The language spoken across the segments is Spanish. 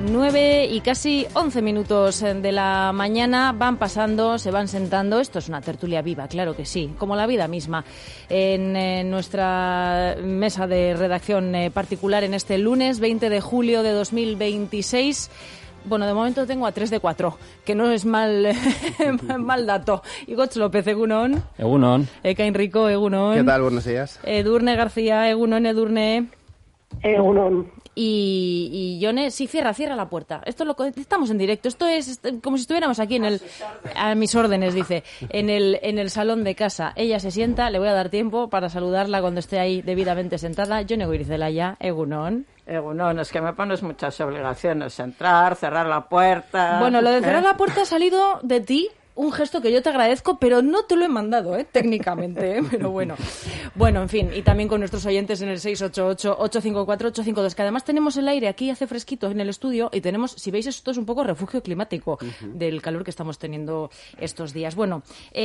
9 y casi 11 minutos de la mañana van pasando, se van sentando. Esto es una tertulia viva, claro que sí, como la vida misma. En nuestra mesa de redacción particular en este lunes 20 de julio de 2026... Bueno, de momento tengo a 3 de 4, que no es mal dato. Igotz López, egunon. Egunon. Ekain Rico, egunon. ¿Qué tal? Buenos días. Edurne García, egunon, Edurne. Egunon. Y Yone, sí, cierra la puerta. Esto estamos en directo. Esto es como si estuviéramos aquí a mis órdenes, dice, en el salón de casa. Ella se sienta, le voy a dar tiempo para saludarla cuando esté ahí debidamente sentada. Yone Goirizelaya, egunon. Egunon, es que me pones muchas obligaciones. Entrar, cerrar la puerta... Bueno, lo de cerrar la puerta ha salido de ti. Un gesto que yo te agradezco, pero no te lo he mandado, técnicamente, pero bueno. Bueno, en fin, y también con nuestros oyentes en el 688-854-852, que además tenemos el aire aquí, hace fresquito en el estudio, y tenemos, si veis, esto es un poco refugio climático del calor que estamos teniendo estos días. Bueno,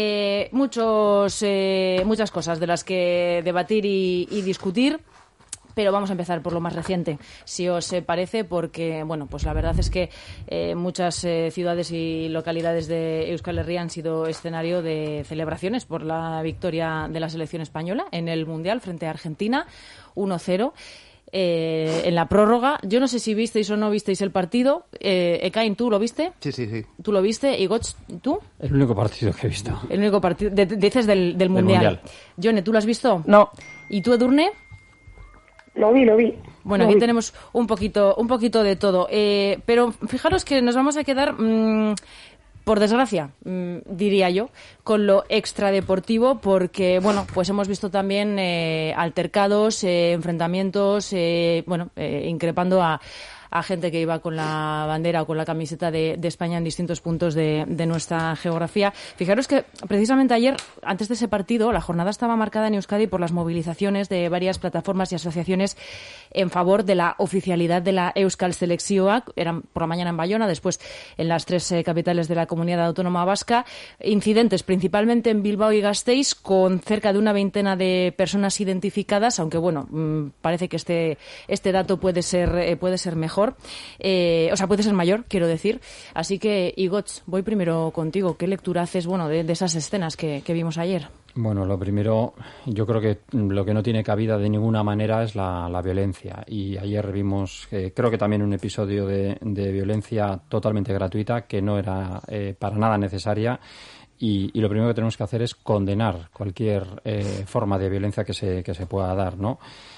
muchas cosas de las que debatir y discutir. Pero vamos a empezar por lo más reciente, si os parece, porque, bueno, pues la verdad es que muchas ciudades y localidades de Euskal Herria han sido escenario de celebraciones por la victoria de la selección española en el Mundial frente a Argentina, 1-0. En la prórroga, yo no sé si visteis o no visteis el partido. Ekain, ¿tú lo viste? Sí. ¿Tú lo viste? ¿Y Gotch, tú? El único partido que he visto. El único partido, dices del Mundial. Yone, ¿tú lo has visto? No. ¿Y tú, Edurne? Lo vi. Bueno, aquí tenemos un poquito de todo. Pero fijaros que nos vamos a quedar, por desgracia, diría yo, con lo extradeportivo, porque, bueno, pues hemos visto también altercados, enfrentamientos, increpando a gente que iba con la bandera o con la camiseta de España en distintos puntos de nuestra geografía. Fijaros que precisamente ayer, antes de ese partido, la jornada estaba marcada en Euskadi por las movilizaciones de varias plataformas y asociaciones en favor de la oficialidad de la Euskal Selekzioa. Eran por la mañana en Bayona, después en las 3 capitales de la Comunidad Autónoma Vasca. Incidentes principalmente en Bilbao y Gasteiz, con cerca de una veintena de personas identificadas, aunque bueno, parece que este dato puede ser mejor. Puede ser mayor, quiero decir. Así que, Igotz, voy primero contigo. ¿Qué lectura haces, de esas escenas que vimos ayer? Bueno, lo primero, yo creo que lo que no tiene cabida de ninguna manera es la violencia. Y ayer vimos, creo que también un episodio de violencia totalmente gratuita, que no era para nada necesaria. Y lo primero que tenemos que hacer es condenar cualquier forma de violencia que se pueda dar, ¿no?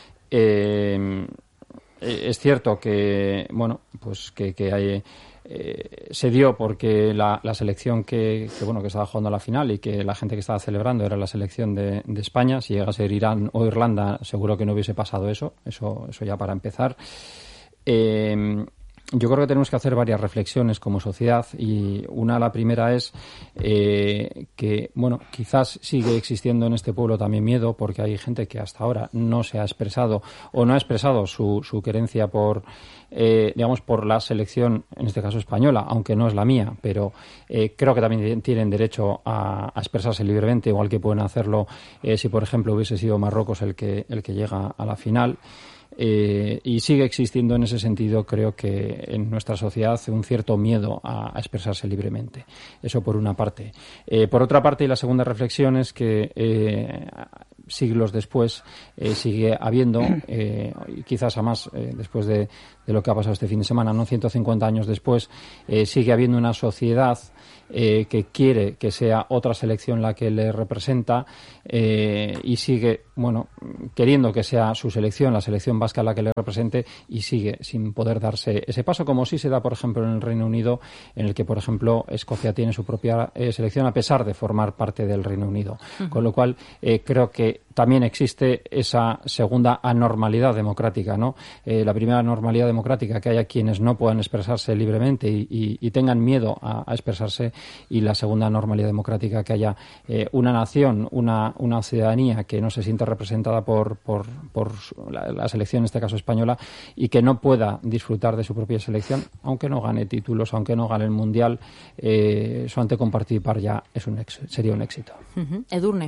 Es cierto que, se dio porque la selección que estaba jugando a la final y que la gente que estaba celebrando era la selección de España. Si llega a ser Irán o Irlanda, seguro que no hubiese pasado eso ya para empezar. Yo creo que tenemos que hacer varias reflexiones como sociedad, y la primera es que, quizás sigue existiendo en este pueblo también miedo, porque hay gente que hasta ahora no se ha expresado o no ha expresado su querencia por la selección, en este caso española, aunque no es la mía, pero creo que también tienen derecho a expresarse libremente, igual que pueden hacerlo si, por ejemplo, hubiese sido Marruecos el que llega a la final. Y sigue existiendo en ese sentido, creo que en nuestra sociedad, un cierto miedo a expresarse libremente. Eso por una parte. Por otra parte, y la segunda reflexión es que siglos después sigue habiendo, y quizás a más después de lo que ha pasado este fin de semana, 150 años después, sigue habiendo una sociedad que quiere que sea otra selección la que le representa, y sigue queriendo que sea su selección, la selección vasca, la que le represente, y sigue sin poder darse ese paso, como sí se da, por ejemplo, en el Reino Unido, en el que, por ejemplo, Escocia tiene su propia selección a pesar de formar parte del Reino Unido. Con lo cual, creo que también existe esa segunda anormalidad democrática, ¿no? La primera anormalidad democrática, que haya quienes no puedan expresarse libremente y tengan miedo a expresarse, y la segunda anormalidad democrática, que haya una nación, una ciudadanía que no se siente representada por la selección, en este caso española, y que no pueda disfrutar de su propia selección, aunque no gane títulos, aunque no gane el Mundial. Solamente con participar ya sería un éxito. Edurne.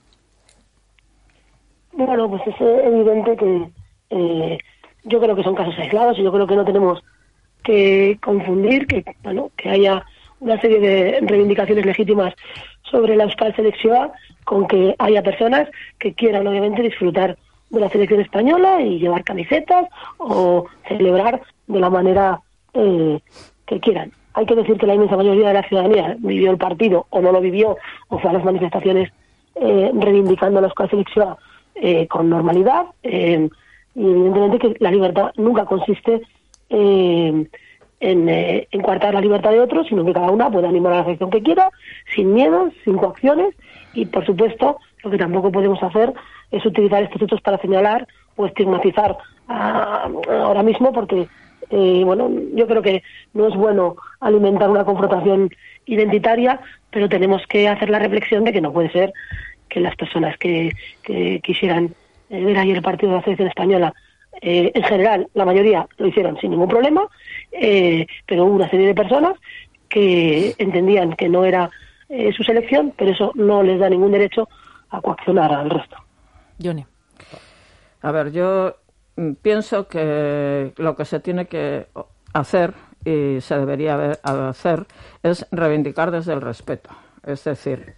Bueno, pues es evidente que yo creo que son casos aislados, y yo creo que no tenemos que confundir, que haya una serie de reivindicaciones legítimas sobre la Euskal Selección con que haya personas que quieran obviamente disfrutar de la selección española y llevar camisetas o celebrar de la manera que quieran. Hay que decir que la inmensa mayoría de la ciudadanía vivió el partido o no lo vivió o fue a las manifestaciones reivindicando la Euskal Selección con normalidad, y evidentemente que la libertad nunca consiste en coartar la libertad de otros, sino que cada una puede animar a la selección que quiera, sin miedos, sin coacciones, y por supuesto lo que tampoco podemos hacer es utilizar estos hechos para señalar o estigmatizar ahora mismo, porque yo creo que no es bueno alimentar una confrontación identitaria, pero tenemos que hacer la reflexión de que no puede ser que las personas que quisieran ver ayer el partido de la selección española, en general, la mayoría lo hicieron sin ningún problema, pero hubo una serie de personas que entendían que no era su selección, pero eso no les da ningún derecho a coaccionar al resto. Johnny. A ver, yo pienso que lo que se tiene que hacer y se debería hacer es reivindicar desde el respeto. Es decir,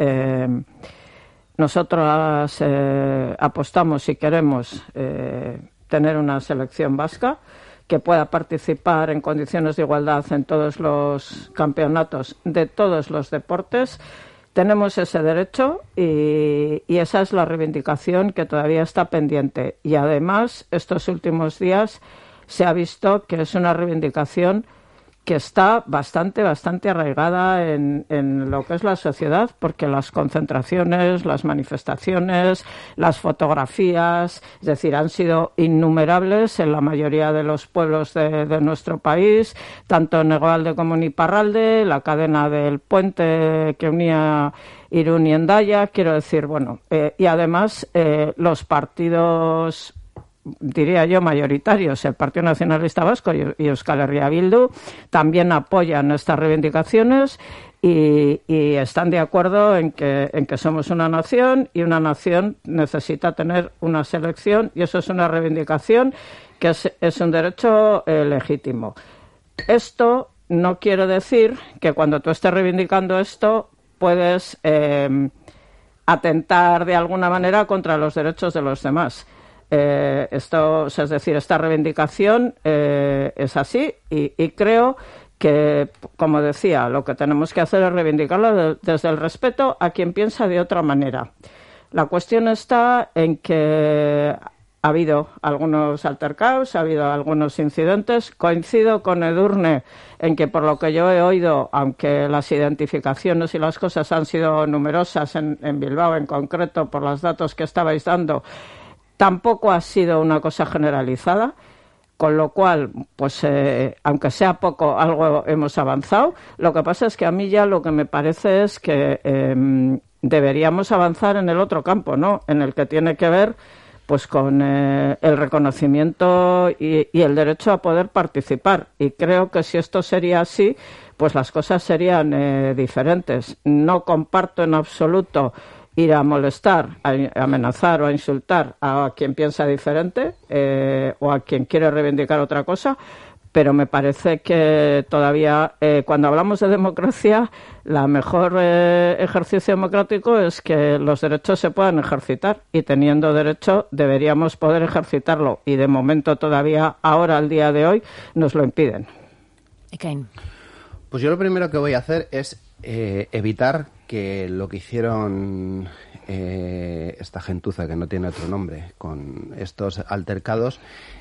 nosotros apostamos y queremos tener una selección vasca que pueda participar en condiciones de igualdad en todos los campeonatos de todos los deportes. Tenemos ese derecho y esa es la reivindicación que todavía está pendiente. Y además, estos últimos días se ha visto que es una reivindicación que está bastante arraigada en lo que es la sociedad, porque las concentraciones, las manifestaciones, las fotografías, es decir, han sido innumerables en la mayoría de los pueblos de nuestro país, tanto en Egualde como en Iparralde, la cadena del puente que unía Irún y Hendaya, quiero decir, y además los partidos, diría yo, mayoritarios, el Partido Nacionalista Vasco y Euskal Herria Bildu, también apoyan estas reivindicaciones y están de acuerdo en que somos una nación y una nación necesita tener una selección, y eso es una reivindicación que es un derecho legítimo. Esto no quiere decir que cuando tú estés reivindicando esto puedes atentar de alguna manera contra los derechos de los demás. Es decir, esta reivindicación es así y creo que, como decía, lo que tenemos que hacer es reivindicarlo desde el respeto a quien piensa de otra manera. La cuestión está en que ha habido algunos altercados, ha habido algunos incidentes. Coincido con Edurne en que, por lo que yo he oído, aunque las identificaciones y las cosas han sido numerosas en Bilbao en concreto, por los datos que estabais dando, tampoco ha sido una cosa generalizada, con lo cual, aunque sea poco, algo hemos avanzado. Lo que pasa es que a mí ya lo que me parece es que deberíamos avanzar en el otro campo, ¿no? En el que tiene que ver con el reconocimiento y el derecho a poder participar. Y creo que si esto sería así, pues las cosas serían diferentes. No comparto en absoluto ir a molestar, a amenazar o a insultar a quien piensa diferente o a quien quiere reivindicar otra cosa, pero me parece que todavía, cuando hablamos de democracia, la mejor ejercicio democrático es que los derechos se puedan ejercitar, y teniendo derecho deberíamos poder ejercitarlo, y de momento todavía, ahora, al día de hoy, nos lo impiden. Ekain. Pues yo lo primero que voy a hacer es evitar que lo que hicieron esta gentuza, que no tiene otro nombre, con estos altercados,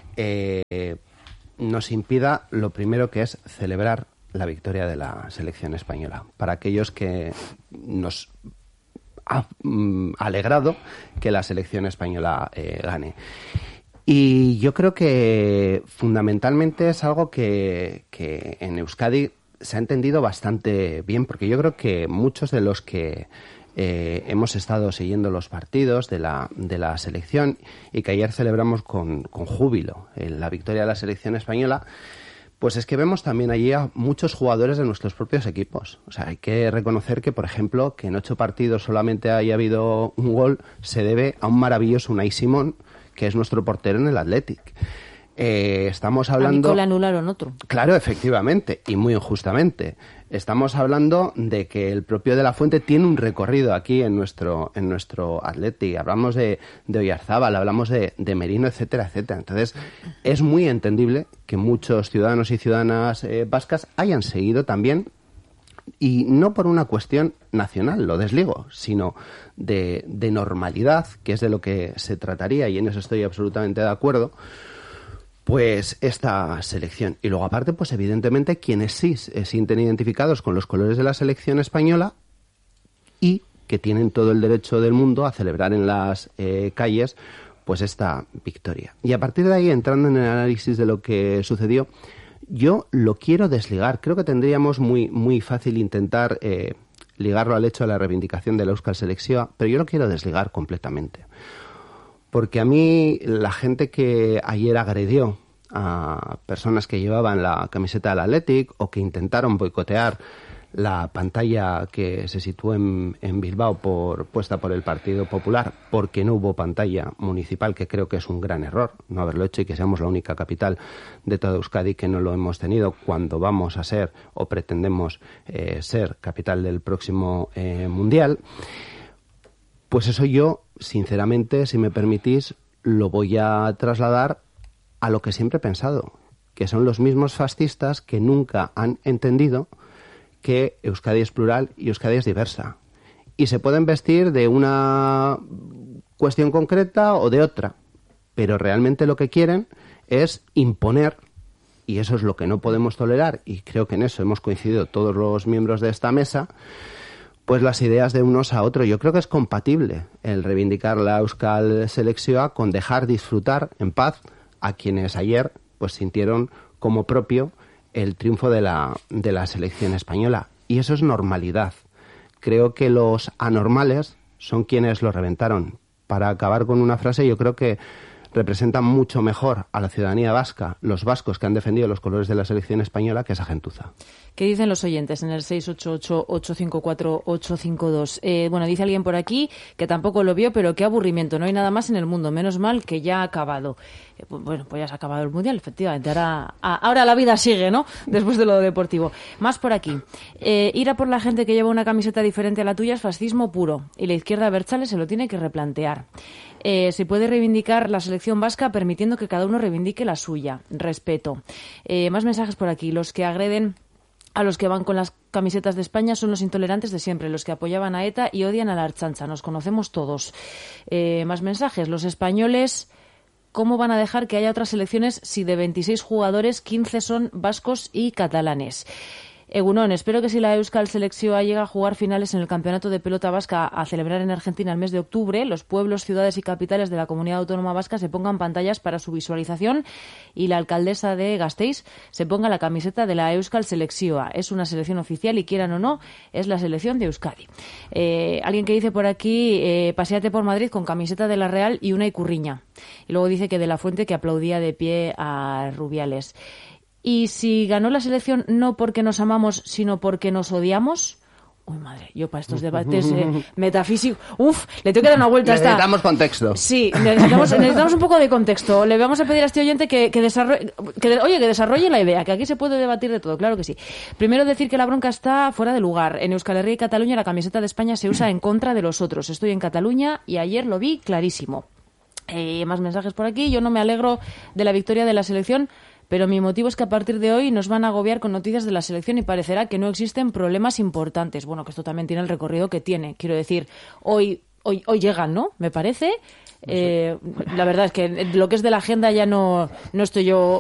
nos impida lo primero, que es celebrar la victoria de la selección española. Para aquellos que nos ha alegrado que la selección española gane. Y yo creo que fundamentalmente es algo que en Euskadi se ha entendido bastante bien, porque yo creo que muchos de los que hemos estado siguiendo los partidos de la selección, y que ayer celebramos con júbilo la victoria de la selección española, pues es que vemos también allí a muchos jugadores de nuestros propios equipos. O sea, hay que reconocer que, por ejemplo, que en 8 partidos solamente haya habido un gol se debe a un maravilloso Unai Simón, que es nuestro portero en el Athletic. Estamos hablando... A Nicola anularon otro. Claro, efectivamente, y muy injustamente. Estamos hablando de que el propio De la Fuente tiene un recorrido aquí en nuestro Athletic. Hablamos de Oyarzábal, hablamos de Merino, etcétera, etcétera. Entonces, es muy entendible que muchos ciudadanos y ciudadanas vascas hayan seguido también, y no por una cuestión nacional, lo desligo, sino de normalidad, que es de lo que se trataría, y en eso estoy absolutamente de acuerdo, pues esta selección. Y luego aparte, pues evidentemente quienes sí se sienten identificados con los colores de la selección española y que tienen todo el derecho del mundo a celebrar en las calles pues esta victoria. Y a partir de ahí, entrando en el análisis de lo que sucedió, yo lo quiero desligar. Creo que tendríamos muy fácil intentar ligarlo al hecho de la reivindicación de la Euskal Selekzioa, pero yo lo quiero desligar completamente. Porque a mí la gente que ayer agredió a personas que llevaban la camiseta del Athletic o que intentaron boicotear la pantalla que se situó en Bilbao puesta por el Partido Popular, porque no hubo pantalla municipal, que creo que es un gran error no haberlo hecho, y que seamos la única capital de toda Euskadi que no lo hemos tenido cuando vamos a ser o pretendemos ser capital del próximo Mundial. Pues eso yo, sinceramente, si me permitís, lo voy a trasladar a lo que siempre he pensado, que son los mismos fascistas que nunca han entendido que Euskadi es plural y Euskadi es diversa. Y se pueden vestir de una cuestión concreta o de otra, pero realmente lo que quieren es imponer, y eso es lo que no podemos tolerar, y creo que en eso hemos coincidido todos los miembros de esta mesa, pues las ideas de unos a otros. Yo creo que es compatible el reivindicar la Euskal Selekzioa con dejar disfrutar en paz a quienes ayer pues sintieron como propio el triunfo de la selección española. Y eso es normalidad. Creo que los anormales son quienes lo reventaron. Para acabar con una frase, yo creo que representan mucho mejor a la ciudadanía vasca, los vascos que han defendido los colores de la selección española, que esa gentuza. ¿Qué dicen los oyentes en el 688-854-852? Bueno, dice alguien por aquí que tampoco lo vio, pero qué aburrimiento, no hay nada más en el mundo, menos mal que ya ha acabado. Bueno, pues ya se ha acabado el Mundial, efectivamente. Ahora la vida sigue, ¿no? Después de lo deportivo. Más por aquí. Ir a por la gente que lleva una camiseta diferente a la tuya es fascismo puro, y la izquierda abertzale se lo tiene que replantear. Se puede reivindicar la selección vasca permitiendo que cada uno reivindique la suya. Respeto. Más mensajes por aquí. Los que agreden a los que van con las camisetas de España son los intolerantes de siempre, los que apoyaban a ETA y odian a la Ertzaintza. Nos conocemos todos. Más mensajes. Los españoles, ¿cómo van a dejar que haya otras selecciones si de 26 jugadores, 15 son vascos y catalanes? Egunon, espero que si la Euskal Selekzioa llega a jugar finales en el Campeonato de Pelota Vasca a celebrar en Argentina el mes de octubre, los pueblos, ciudades y capitales de la Comunidad Autónoma Vasca se pongan pantallas para su visualización y la alcaldesa de Gasteiz se ponga la camiseta de la Euskal Selekzioa. Es una selección oficial y, quieran o no, es la selección de Euskadi. Alguien que dice por aquí, paséate por Madrid con camiseta de la Real y una Icurriña. Y luego dice que De la Fuente que aplaudía de pie a Rubiales. Y si ganó la selección no porque nos amamos, sino porque nos odiamos. Uy, madre, yo para estos debates metafísicos... Le tengo que dar una vuelta. Necesitamos contexto. Sí, necesitamos un poco de contexto. Le vamos a pedir a este oyente que desarrolle la idea, que aquí se puede debatir de todo, claro que sí. Primero decir que la bronca está fuera de lugar. En Euskal Herria y Cataluña la camiseta de España se usa en contra de los otros. Estoy en Cataluña y ayer lo vi clarísimo. Más mensajes por aquí. Yo no me alegro de la victoria de la selección, pero mi motivo es que a partir de hoy nos van a agobiar con noticias de la selección y parecerá que no existen problemas importantes. Bueno, que esto también tiene el recorrido que tiene. Quiero decir, hoy llegan, ¿no? Me parece. La verdad es que lo que es de la agenda ya no estoy yo